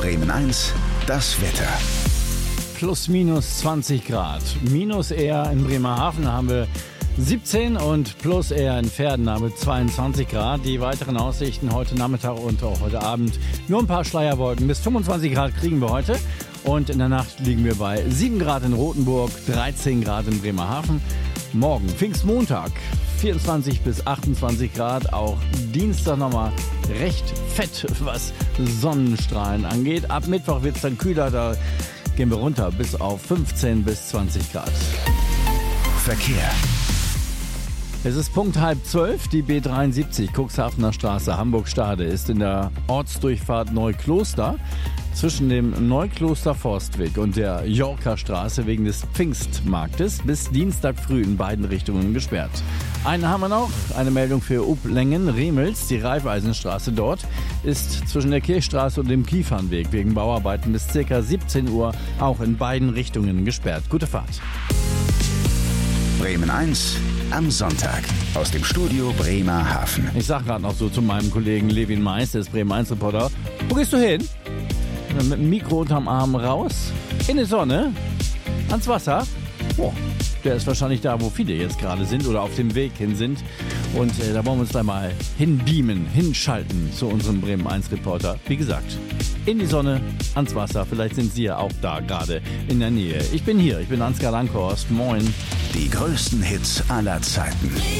Bremen 1, das Wetter. Plus minus 20 Grad. Minus eher in Bremerhaven haben wir 17 und plus eher in Verden haben wir 22 Grad. Die weiteren Aussichten heute Nachmittag und auch heute Abend nur ein paar Schleierwolken. Bis 25 Grad kriegen wir heute. Und in der Nacht liegen wir bei 7 Grad in Rothenburg, 13 Grad in Bremerhaven. Morgen, Pfingstmontag, 24 bis 28 Grad. Auch Dienstag nochmal recht fett, was Sonnenstrahlen angeht. Ab Mittwoch wird es dann kühler, da gehen wir runter bis auf 15 bis 20 Grad. Verkehr. Es ist Punkt 11:30, die B73, Cuxhavener Straße, Hamburg-Stade, ist in der Ortsdurchfahrt Neukloster zwischen dem Neukloster Forstweg und der Yorker Straße wegen des Pfingstmarktes bis Dienstag früh in beiden Richtungen gesperrt. Einen haben wir noch, eine Meldung für Uplengen-Remels, die Raiffeisenstraße dort ist zwischen der Kirchstraße und dem Kiefernweg wegen Bauarbeiten bis ca. 17 Uhr auch in beiden Richtungen gesperrt. Gute Fahrt. Bremen 1 am Sonntag aus dem Studio Bremerhaven. Ich sag gerade noch so zu meinem Kollegen Levin Mais, der ist Bremen 1 Reporter. Wo gehst du hin? Mit dem Mikro unterm Arm raus, in die Sonne, ans Wasser. Boah, der ist wahrscheinlich da, wo viele jetzt gerade sind oder auf dem Weg hin sind. Und da wollen wir uns da mal hinbeamen, hinschalten zu unserem Bremen 1 Reporter. Wie gesagt, in die Sonne, ans Wasser. Vielleicht sind Sie ja auch da gerade in der Nähe. Ich bin hier, ich bin Ansgar Langhorst. Moin. Die größten Hits aller Zeiten.